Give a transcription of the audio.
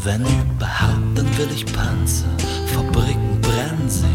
Wenn überhaupt, dann will ich Panzer, Fabriken, Bremse,